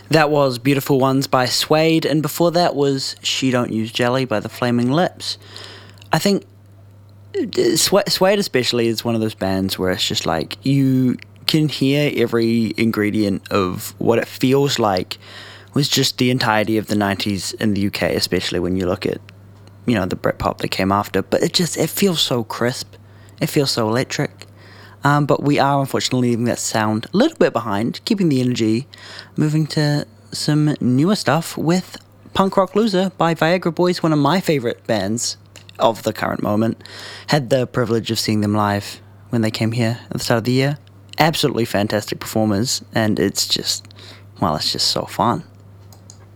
That was Beautiful Ones by Suede, and before that was She Don't Use Jelly by the Flaming Lips. I think Suede especially is one of those bands where it's just like you can hear every ingredient of what it feels like was just the entirety of the 90s in the UK, especially when you look at, the Britpop that came after. But it feels so crisp. It feels so electric. But we are unfortunately leaving that sound a little bit behind, keeping the energy, moving to some newer stuff with Punk Rock Loser by Viagra Boys, one of my favorite bands of the current moment. Had the privilege of seeing them live when they came here at the start of the year. Absolutely fantastic performers, and it's just so fun.